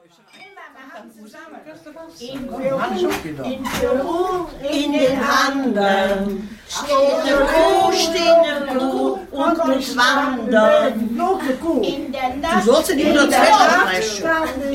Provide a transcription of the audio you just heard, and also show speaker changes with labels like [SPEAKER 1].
[SPEAKER 1] In den Handen steht eine Kuh und muss wandern. Du sollst nicht nur das Fest